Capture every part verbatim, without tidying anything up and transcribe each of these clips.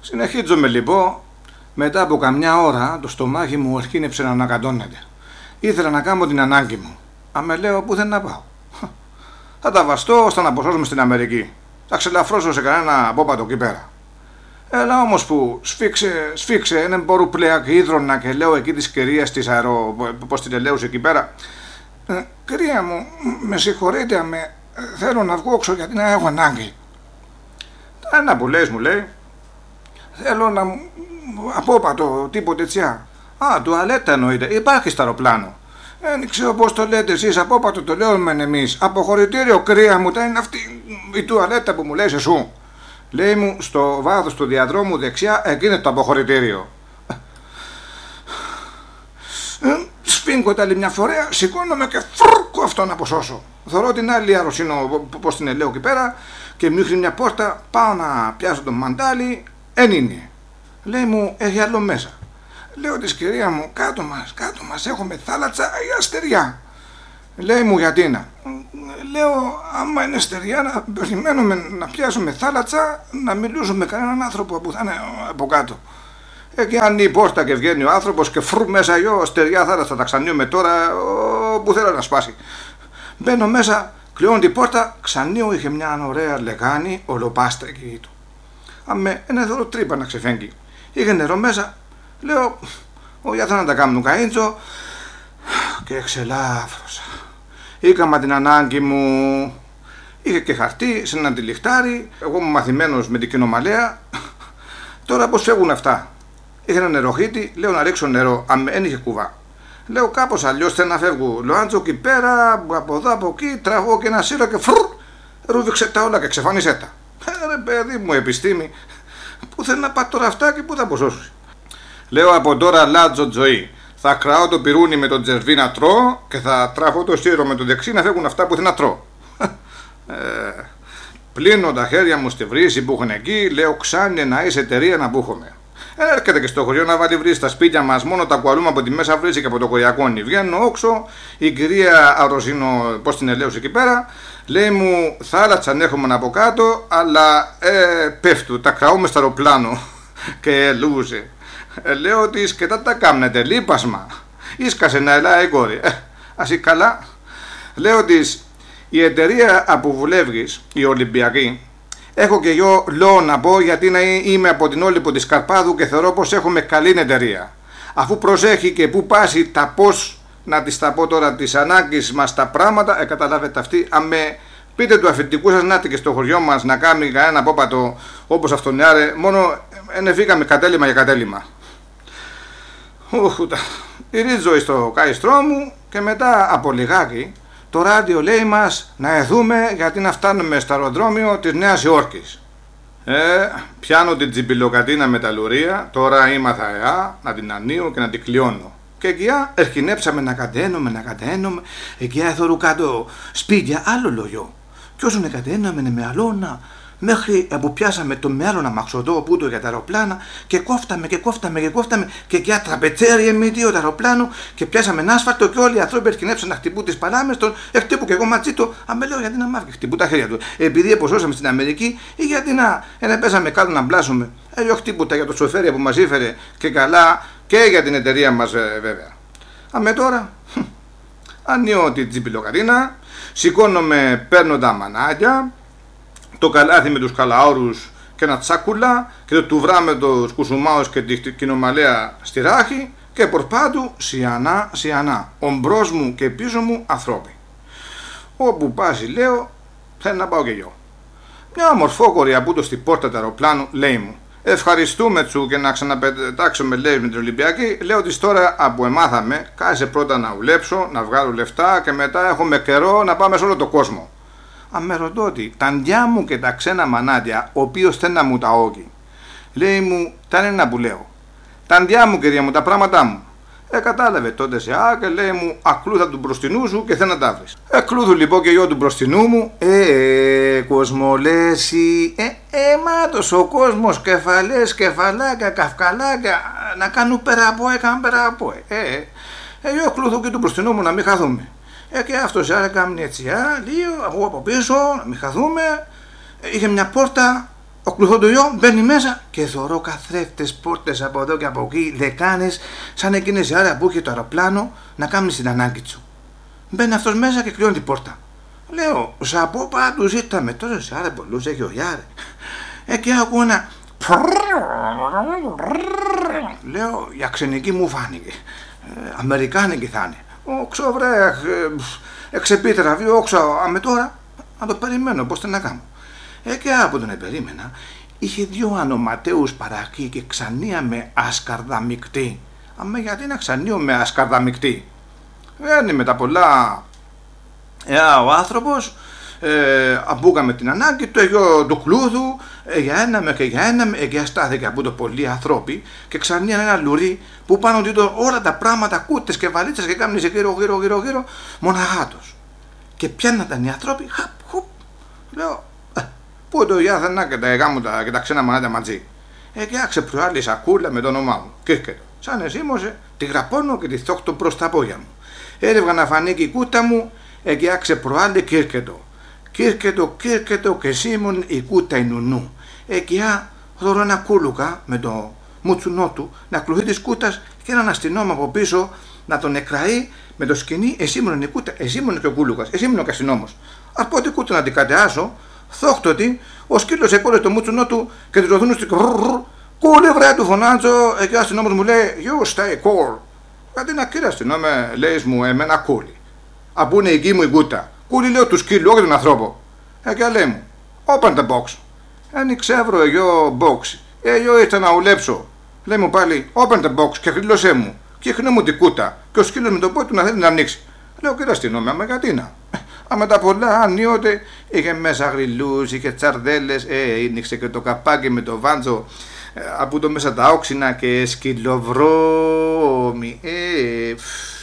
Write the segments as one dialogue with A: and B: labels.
A: Συνεχίζομαι λοιπόν. Μετά από καμιά ώρα το στομάχι μου αρχίνεψε να ανακατώνεται. Ήθελα να κάνω την ανάγκη μου. Αμε λέω πού δεν να πάω. Θα τα βαστώ ώστε να αποσώσουμε στην Αμερική. Θα ξελαφρώσω σε κανένα απόπατο εκεί πέρα. Έλα όμως που σφίξε, σφίξε, δεν μπορώ πλέον και ίδρωνα και λέω εκεί της κυρίας της αερο, πώς την ελέουσε εκεί πέρα. Ε, κυρία μου, με συγχωρείτε, με, θέλω να βγω έξω γιατί να έχω ανάγκη. Ένα που λες μου λέει, θέλω να μου, απόπατο, τίποτε ετσιά. Α, τουαλέτα εννοείται, υπάρχει στο αεροπλάνο. Δεν ξέρω πώς το λέτε εσείς, απόπατο το λέμε εμείς. Αποχωρητήριο, κρύα μου, τα είναι αυτή η τουαλέτα που μου λες εσού. Λέει μου στο βάθος του διαδρόμου δεξιά, εκεί είναι το αποχωρητήριο. Σφίγγω τα άλλη μια φορά, σηκώνομαι και φρουκ αυτό να αποσώσω. Θωρώ την άλλη αρρωσίνο, πώς την ελέω εκεί πέρα, και μου ρίχνει μια πόρτα, πάω να πιάσω τον μαντάλι, εν είναι. Λέει μου, έχει άλλο μέσα. Λέω της κυρία μου, κάτω μας, κάτω μας, έχουμε θάλασσα ή αστεριά. Λέει μου, γιατί να. Λέω, άμα είναι στεριά, να περιμένουμε να πιάσουμε θάλασσα, να μιλήσουμε με κανέναν άνθρωπο που θα είναι από κάτω. Εκεί ανοίγει η πόρτα και βγαίνει ο άνθρωπος και φρου μέσα γιο, στεριά θάλασσα, τα ξανίουμε τώρα, όπου θέλω να σπάσει. Μπαίνω μέσα, κλειώνω την πόρτα, ξανίω είχε μια ωραία λεγάνη, ολοπάστρα εκεί του. Αμε, ένα δώρο τρύπα να ξεφέγγει. Είχε νερό μέσα, λέω, όχι θα να τα κάνουν καΐντσο, και εξελάφρωσα.Ήκαμα την ανάγκη μου, είχε και χαρτί σε ένα τυλιχτάρι, εγώ είμαι μαθημένος με την κοινομαλέα. Τώρα πως φεύγουν αυτά. Είχε ένα νεροχύτη, λέω να ρίξω νερό, αν δεν είχε κουβά. Λέω κάπως αλλιώς θέλω να φεύγω. Λοάντζο εκεί πέρα, από εδώ από εκεί, τραβώ και ένα σύρο και φρουρ, ρούβηξε τα όλα και ξεφάνισέ τα. Ε, ρε παιδί μου, επιστήμη, πού θέλει να πάει τώρα αυτά και πού θα αποσώσει. Λέω από τώρα λάτζο τζοή. Θα κραώ το πυρούνι με τον τζερβί να τρώω και θα τραβώ το σύρο με το δεξί να φεύγουν αυτά που θέλω να τρώω. ε, πλύνω τα χέρια μου στη βρύση που έχουν εκεί, λέω ξάνι να είσαι εταιρεία να μπούχομαι. Ε, έρχεται και στο χωριό να βάλει βρύση στα σπίτια μας, μόνο τα κουαλούμε από τη μέσα βρύση και από το κοριακόνι. Βγαίνω όξω, η κυρία Αρρωσίνο, πώς την ελέωσε εκεί πέρα, λέει μου θάλασσα ανέχομαι από κάτω, αλλά ε, πέφτου, τα κραούμε στο αεροπλάνο και ελούσε. Ε, λέω της και τα τα κάμνετε, λείπασμα. Ίσκασε να ελάει κόρη. Ε, ας ή καλά. Λέω της, η εταιρεία που βουλεύγεις, η Ολυμπιακή, έχω και εγώ λόγο να πω γιατί να είμαι από την Όλυπο της Καρπάδου και θεωρώ πως έχουμε καλή εταιρεία. Αφού προσέχει και που πάσει τα πώς, να της τα πω τώρα τις ανάγκες μας τα πράγματα, ε, καταλάβετε αυτή, αν με πείτε του αφεντικού σας να και στο χωριό μας να κάνει κανένα απόπατο όπως αυτόν άρε, μόνο ενεφήκαμε κατέλημα για κατέλημα. Ούχουτα. Γυρίζω στο καηστρό μου και μετά από λιγάκι το ράδιο λέει μας να εδούμε γιατί να φτάνουμε στο αεροδρόμιο της Νέας Υόρκης. Ε, πιάνω την τσιμπιλοκατίνα με τα λουρία, τώρα ήμαθα εά να την ανοίγω και να την κλειώνω. Και εκεί ερχινέψαμε να κατένουμε, να κατένουμε, εκεί έθωρου κάτω σπίτια άλλο λογιό. Κι όσο να κατέναμε με αλώνα, μέχρι που πιάσαμε το μέλλον αμαξοδό που το για τα αεροπλάνα και κόφταμε και κόφταμε και κόφταμε και εκεί τραπετσέρι εμείς το αεροπλάνο και πιάσαμε ένα άσφαλτο και όλοι οι άνθρωποι ερχινέψαν να χτυπούν τις παλάμες των, εκτύπου και εγώ ματσί το, αμέ λέω γιατί να μάθει, χτυπούν τα χέρια του. Επειδή εποσώσαμε στην Αμερική ή γιατί να, να πέσαμε κάτω να μπλάσουμε. Ε, χτύπουτα για το σοφέρια που μας ήφερε και καλά και για την εταιρεία μας ε, βέβαια. Αμέ τώρα, ανοίγω την τσιπιλοκατίνα, σηκώνομαι, παίρνω τα μανάκια, το καλάθι με τους καλαόρους και ένα τσάκουλα και το τουβρά με τους κουσουμάους και την κοινομαλέα στη ράχη και πορπάτου σιανά σιανά, ομπρός μου και πίσω μου ανθρώποι. Όπου πάσει λέω, θέλω να πάω και εγώ. Μια ομορφόκορη από το στην πόρτα του αεροπλάνου λέει μου, ευχαριστούμε τσου και να ξαναπετάξουμε λέει με την Ολυμπιακή, λέω της τώρα από εμάθαμε, κάτσε πρώτα να ουλέψω, να βγάλω λεφτά και μετά έχουμε καιρό να πάμε σε όλο το κόσμο. Αν με ρωτώ ότι τα ντιά μου και τα ξένα μανάτια, ο οποίος θέλει να μου τα όγει, λέει μου, τα είναι να που λέω. Τα ντιά μου κυρία μου, τα πράγματά μου. Ε, κατάλαβε τότε σε α και λέει μου, ακλούθα του μπροστινού σου και θέλει να τα βρεις. Εκλούθου λοιπόν και εγώ του μπροστινού μου, ε, ε κοσμολέσι, ε, ε, μάτος ο κόσμος, κεφαλές, κεφαλάκια, καυκαλάκια, να κάνουν πέρα από, έκαναν πέρα από, ε, ε, ε, εγώ εκλούθου και του μπροστινού μου να μην χαθούμε. Ε, και αυτός άρα κάνει έτσι, α, λίγο, εγώ από πίσω, να μην χαθούμε. Ε, είχε μια πόρτα Ο κλουθοντοϊό μπαίνει μέσα και θωρώ καθρέφτες, πόρτες από εδώ και από εκεί, λεκάνες, σαν εκείνες οι ώρα που είχε το αεροπλάνο να κάνει την ανάγκη του. Μπαίνει αυτός μέσα και κλειώνει την πόρτα. Λέω, σαπό πάντως ήρθαμε τόσο σε άρα πολλούς έχει ο Γιάρε. Ε, και ακούω ένα... Λέω, η αξενική μου φάνηκε. Ε, Αμερικάνικη θα είναι. Όξω βρε, εξεπίτερα βίο, όξω, αμε τώρα, να το περιμένω, πώς να κάνω. Ε, και από τον περίμενα, είχε δύο ανοματέους παρακεί και ξανία με ασκαρδαμικτή. Αμε γιατί να ξανίω με ασκαρδαμικτή. Είναι με τα πολλά... Ε, ο άνθρωπος, ε, αμπούκαμε την ανάγκη του, εγω του κλούδου, ε, για ένα με και για ένα με, και στάθηκε από το πολλοί ανθρώποι και ξανίαν ένα λουρί που πάνω του όλα τα πράγματα, κούτες και βαλίτσες και κάμνησε γύρω γύρω γύρω γύρω, μοναχάτος. Και πιάνναταν οι άνθρωποι, χαπ, χουπ, λέω, ε, πού το γιάθανα και τα εγάμουτα και τα ξένα μανάτα μαζί. Ε, και άξε προάλλη σακούλα με το όνομά μου, Κίρκετο. Σαν εσήμωσε, τη γραπώνω και τη θόχτω προς τα πόδια μου. Έρευγα να φανεί και η κούτα μου, εγιάξε προάλλη Κίρκετο. Κίρκετο, Κίρκετο και Σίμων η κούτα η νουνού. Εκειά θωρώ ένα κούλουκα με το μουτσουνό του να κλουθεί της κούτας και έναν αστυνόμο από πίσω να τον εκραεί με το σκηνή. Εσύ μόνο η κούτα, εσύ μόνο και ο κούλουκας, εσύ μόνο και ο αστυνόμος. Ας πω την κούτα να την κατεάσω, θόχτωτη, ο σκύλος εκόλε το μουτσουνό του και του ρωθούν στο κούλε βρε του φωνάζω. Εκεί ο αστυνόμος μου λέει you stay cool. Γιατί να κύριε αστυνόμε, λέει μου εμένα κούλι. Από είναι η γη μου η κούτα. Κούλι λέω του σκύλου, όχι τον ανθρώπο. Ε, και λέει μου, open the box. Άνοιξε ευρώ εγώ box. Ε, εγώ ήρθα να ουλέψω. Λέει μου πάλι, open the box και χρήλωσέ μου. Και ήχνε μου την κούτα. Και ο σκύλος με τον πόδι του να θέλει να ανοίξει. Λέω, κύριε αστυνόμε, άμα γιατί να. Άμα τα πολλά ανίοτε είχε μέσα γριλούς, είχε τσαρδέλες, ε, άνοιξε και το καπάκι με το βάντζο. Ε, από το μέσα τα όξινα και σκυλοβρώμη. Ε,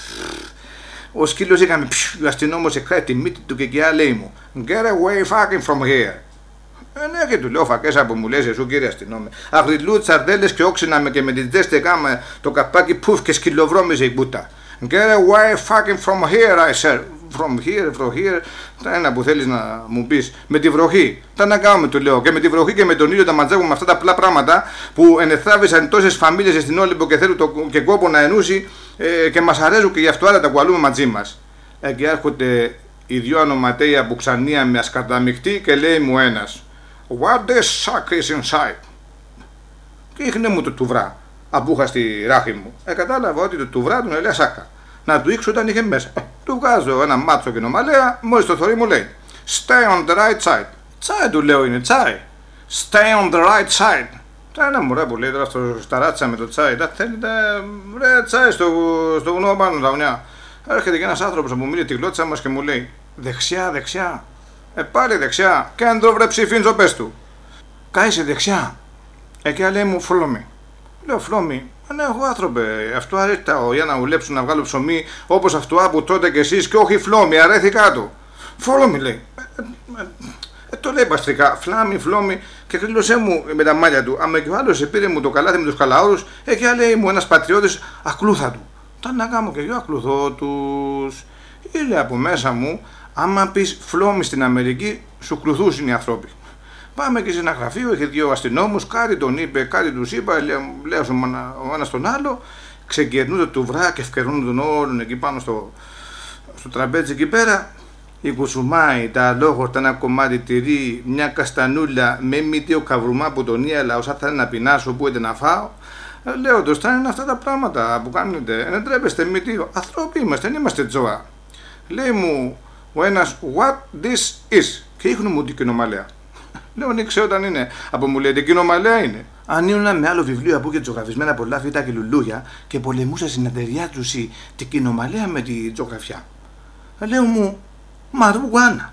A: ο σκύλος είχαμε, ο αστυνόμος εκράει τη μύτη του και εκεί λέει μου get away fucking from here. Ε, ναι, και του λέω φακέσα που μου λες εσύ κύριε αστυνόμε. Αγριλού, τσαρδέλες και όξινα με και με την τζέστε κάμα το καπάκι πουφ και σκυλοβρώμιζε η μπούτα. Get away fucking from here I said. From here, from here. Τα ένα που θέλεις να μου πεις. Με τη βροχή. Τα να κάνουμε του λέω. Και με τη βροχή και με τον ήλιο τα ματζάγουμε με αυτά τα απλά πράγματα που ενεθάβησαν τόσες φαμίλες στην Όλυμπο και θέλουν το, και κόπο να ενούσει ε, και μας αρέσουν και γι' αυτό άλλα τα κουαλούμε μαζί μας. Ε, και έρχονται οι δυο ανοματέια που ξανία με ασκαρδαμιχτή και λέει μου ένας what the suck is inside. Και ήχνε μου το τουβρά. Απούχα στη ράχη μου. Ε, κατάλαβα ότι το τουβρά του έλεγα σάκα. Να του ήξω όταν είχε μέσα. Ε, του βγάζω ένα μάτσο και νομαλέα, μόλις το θωρεί μου λέει stay on the right side. Τσάι του λέω είναι τσάι. Stay on the right side. Τα ένα μωρέ που λέει τώρα στο σταράτσα με το τσάι. Τα θέλει τα βρε τσάι στο, στο βουνό πάνω τα βουνιά. Έρχεται και ένας άνθρωπος που μιλεί τη γλώτσα μας και μου λέει δεξιά, δεξιά. Ε πάλι δεξιά. Κέντρο βρε ψηφίντζο πες του. Κάισε δεξιά. Εκεί λέει μου follow me. Λέω follow me. Ναι, εγώ άνθρωπε, αυτό αρέθηκα για να ουλέψω να βγάλω ψωμί όπως αυτό που τότε κι εσείς και όχι φλόμι, αρέθηκα του. Φλόμι λέει. Ε, ε, ε, το λέει παστρικά, φλάμι, φλόμι και κρύλωσέ μου με τα μάλια του. Άμα και ο άλλος πήρε μου το καλάθι με τους καλαόρους, εκεί λέει μου ένας πατριώτης ακλούθα του. Τα να κάνω και εγώ ακλουθώ τους. Ήλε από μέσα μου, άμα πεις φλόμι στην Αμερική, σου κλουθούσουν οι άνθρωποι. Πάμε και σε ένα γραφείο, είχε δύο αστυνόμους, κάτι τον είπε, κάτι τους είπα, λέω ο ένας τον άλλο, ξεκερνούν το τουβρά και ευκαιρνούν τον όλον εκεί πάνω στο, στο τραπέζι εκεί πέρα. Η κουσουμάι, τα αλόγορτα, ένα κομμάτι τυρί, μια καστανούλα με μύτιο καβρουμά που τον ίαλα, όσα θα είναι να πεινάσω, που είτε να φάω. Λέω, το στάνε είναι αυτά τα πράγματα που κάνετε, δεν τρέπεστε μύτιο, ανθρώποι είμαστε, δεν είμαστε τζόα. Λέει μου ο ένας, what this is, και ίχνου μου την κοινομαλέα. Λέω, δεν ξέρω όταν είναι. Από μου λέει, την κοινομαλέα είναι. Αν ήμουν με άλλο βιβλίο από και τζογραφισμένα πολλά φύτα και λουλούια και πολεμούσα στην εταιρεία του την κοινομαλέα με τη τζογραφιά. Λέω μου, μαρούγουάνα.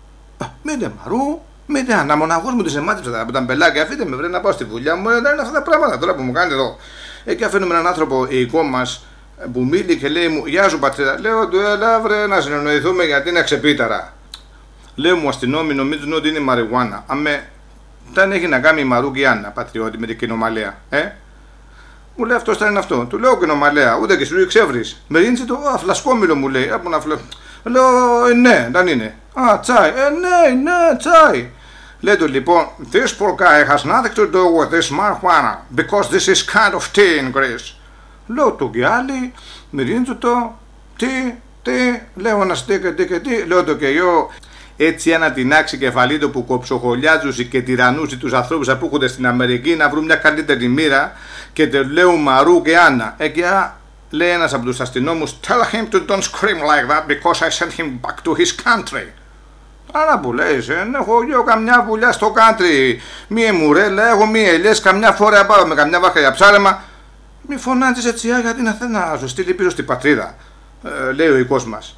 A: Μήτε μαρού, μήτε αναμοναγός μου τη εμάτυψα από τα μπελάκια. Αφήστε με βρε να πάω στη δουλειά μου. Δεν είναι αυτά τα πράγματα τώρα που μου κάνετε εδώ. Εκεί αφήνουμε έναν άνθρωπο οικό μας που μίλει και λέει μου, γεια σου πατρίδα. Λέω του, έλα βρε να συνεννοηθούμε γιατί είναι ξεπίταρα. Λέω μου αστυνόμοι νομίζουν ότι είναι μαριγουάνα. Αμέ, δεν έχει να κάνει η Μαρούγιάννα, πατριώτη, με την κοινομαλέα. Ε? Μου λέει αυτό θα είναι αυτό. Του λέω κοινομαλέα, ούτε και σου εξεύρεις. Με ρίντσι το, α, φλασκόμιλο μου λέει. Από να φλε... Λέω, ε, ναι, δεν είναι. Α, τσάι. Ε, ναι, ναι, τσάι. Λέει του λοιπόν, this poor guy has nothing to do with this marijuana, because this is kind of tea in Greece. Λέω του και άλλοι, μυρίζουν το, τι, τι, λέω να στήκε, τι και τι, λέω το και εγώ. Έτσι ένα τεινάξι κεφαλίδο που κοψοχολιάζουσε και τυρανούσε τους ανθρώπους που έρχονται στην Αμερική να βρουν μια καλύτερη μοίρα και τε λέω Μαρού και Άννα. Εκεί λέει ένας από τους αστυνόμους, tell him to don't scream like that because I sent him back to his country. Άρα που λέει, δεν έχω εγώ καμιά βουλιά στο country, μία μουρέλα, έχω μία ελιές, καμιά φορά πάω με καμιά βάρκα για ψάρεμα. Μη φωνάζεις έτσι γιατί να θέλει να σου στείλει πίσω στην πατρίδα, ε, λέει ο οικός μας.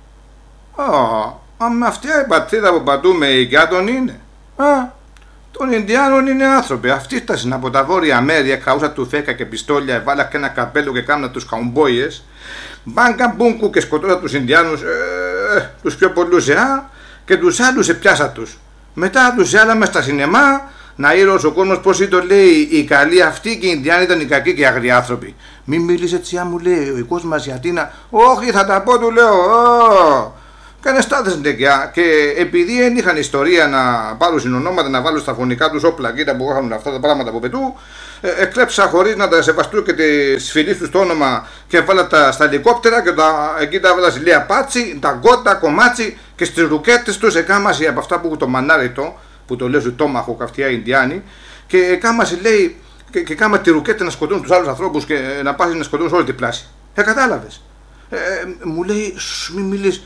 A: Oh. Αν με αυτή η πατρίδα που πατούμε η Γκάτων είναι. Α, των Ινδιάνων είναι άνθρωποι. Αυτοί φτάσαν από τα βόρεια μέρη, καούσα του φέκα και πιστόλια, έβαλα και ένα καπέλο και κάμνα τους καουμπόιες. Μπάνκα μπούνκου και σκοτώσα τους Ινδιάνους, ε, τους πιο πολλούς εά, και τους άλλους επιάσα τους. Μετά τους άλλα μες στα σινεμά, να ήρωος ο κόσμος πως το λέει οι καλοί αυτοί και οι Ινδιάνοι ήταν οι κακοί και οι αγριοί άνθρωποι. Μη μίλησε έτσι, μου λέει ο οικός μας γιατί να. Όχι, θα τα πω, του λέω. Oh. Κάνε στάθες ντεκιά και επειδή δεν είχαν ιστορία να πάρουν συνονόματα, να βάλουν στα φωνικά τους όπλα, κοίτα που είχαν αυτά τα πράγματα από πετού, ε, εκλέψα χωρίς να τα σεβαστούν και τις φιλίες τους το όνομα και βάλα τα στα ελικόπτερα και τα, εκεί τα βάλα ζηλία πάτσι, τα γκότα, κομμάτσι και στις ρουκέτες τους εκάμαση από αυτά που έχουν το μανάριτο, που το λέω τόμαχο καυτιά Ινδιάνοι, και εκάμαση λέει και, και κάμα τη ρουκέτα να σκοτώνουν τους άλλους ανθρώπους και να πας να σκοτώνουν όλη την πλάση. Ε, κατάλαβες. Ε, μου λέει, μη μιλείς,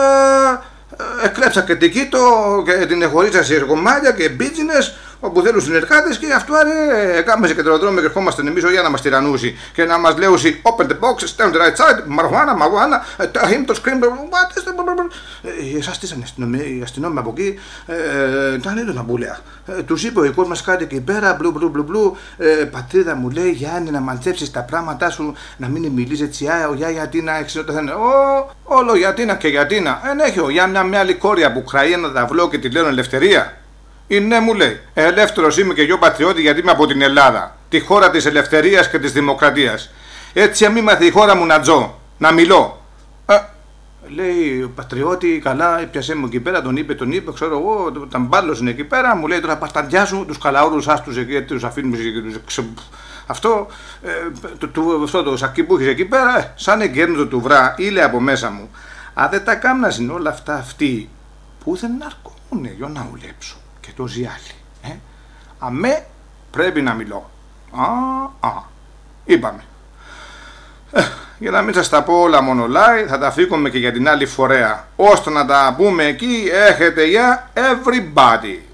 A: ε, εκλέψα και την κοίτο και την εχωρίσα σε κομμάτια και μπίτζινες όπου θέλουν συνεργάτες και αυτό άρε κάμεσε και τροδρόμιο και ερχόμαστε εμείς για να μας τυραννούσει και να μας λέουσει open the box, stand the right side, μαργουάνα, μαργουάνα, tell him to scream, what is the... Εσάς στήσανε οι αστυνόμοι από εκεί, ήταν έντονα μπουλέα. Τους είπε ο οικός μας κάτι εκεί πέρα, μπλου μπλου μπλου μπλου, πατρίδα μου λέει Γιάννη να μαντέψεις τα πράγματά σου, να μην μιλείς έτσι, ο Γιά γιατί να έχεις όταν θα είναι, όλο γιατί να και γιατί να, εν έχει ο Γιά μια μια άλλη κόρια που κράει ένα ταυλό και τη λένε ελευθερία. Ή ναι, μου λέει, ελεύθερος είμαι και εγώ πατριώτη γιατί είμαι από την Ελλάδα, τη χώρα της ελευθερίας και της δημοκρατίας. Έτσι αμήμαθε η χώρα μου να τζω, να μιλώ. Ε, λέει ο πατριώτη, καλά, πιασέ μου εκεί πέρα, τον είπε, τον είπε, ξέρω εγώ, τα μπάλος είναι εκεί πέρα, μου λέει τώρα πασταντιά σου, τους καλαούρους άστους εκεί, τους αφήνουμε και τους... Αυτό, ε, το, το, αυτό το σακί που έχεις εκεί πέρα, ε, σαν εγκέρνητο του βρά, ήλε από μέσα μου. Αν δεν τα κάμνασαν όλα αυτά αυτοί, που δεν αρκούνε για να ουλέψω. Και το ζιάλι. Ε? Αμέ πρέπει να μιλώ. Α, α. Είπαμε. Ε, για να μην σας τα πω όλα μονολάι, θα τα φύγουμε και για την άλλη φορέα. Ώστε να τα πούμε εκεί, έχετε για everybody.